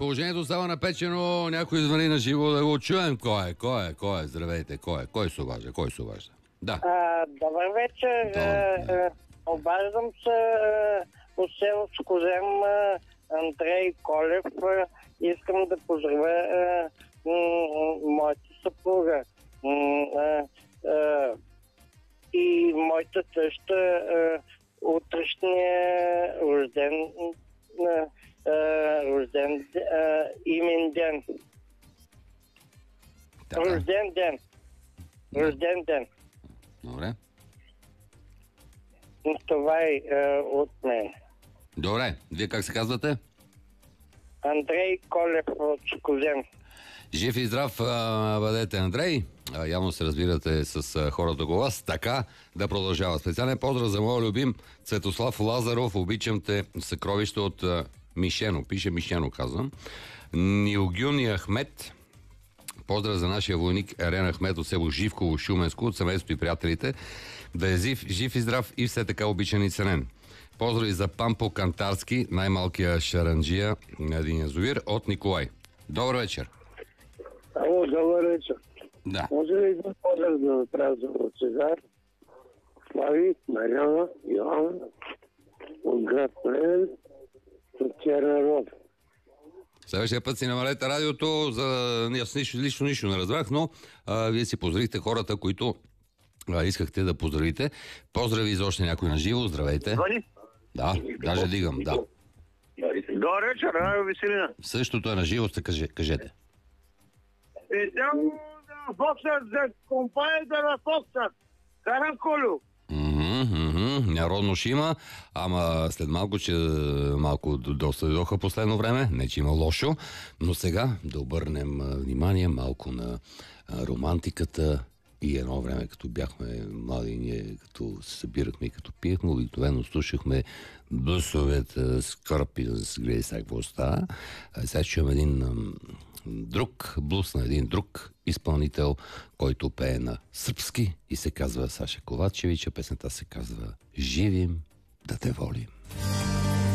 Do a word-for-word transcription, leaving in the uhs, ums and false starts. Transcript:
положението става напечено, някой звъни на живо да го чуем. Кой е, кой е, кой е, здравейте, кой е, кой се обажда, кой се обажда? Да. А, добър вечер. Добър, а, обаждам се а, от село Скозем, а, Андрей Колев. А, искам да поздравя а, м- моята съпруга м- а, а, и моята тъща а, утрешния рожден а, а, рожден а, имен ден. Така. Рожден ден. Рожден ден. Добре. Това е а, от мен. Добре, вие как се казвате? Андрей Колев от Скозем. Жив и здрав а, бъдете, Андрей. А, явно се разбирате с а, хората около вас. Така да продължава. Специален поздрав за моя любим Цветослав Лазаров. Обичам те, съкровище от а, Мишено. Пише Мишено, казвам. Нилгюни Ахмет. Поздрав за нашия войник Ерен Ахмет от село Живково, Шуменско, от семейството и приятелите. Да е жив, жив и здрав и все така обичан и ценен. Поздрави за Пампо Кантарски, най-малкия шаранджия на един язовир, от Николай. Добър вечер. Ало, добър вечер. Да. Може ли един поздрав да направя за Цезар, Слави, Мариана, Йоан, от град Плевен, от Черна Род. Следващия път си намалете радиото, за да аз нищо, лично нищо не разбрах, но а, вие си поздравихте хората, които а, искахте да поздравите. Поздрави за още някой на живо, здравейте. Звъни? Да, даже дигам, да. Добър вечер, Радио Веселина. Същото е на живо, сте каже, кажете. И там Фоксът, за компанията на Фоксът. Каранколю. Мхм, народно ще има, ама след малко, че малко доста дойдоха последно време, не че има лошо, но сега да обърнем а, внимание малко на а, романтиката и едно време, като бяхме млади, ние като се събирахме и като пиехме, обикновено слушахме блюсовете, скърпи, да се гледа сега какво става. А сега чуем един ам, друг блюс на един друг изпълнител, който пее на сръбски и се казва Саша Ковачевич, а песента се казва "Живим да те волим".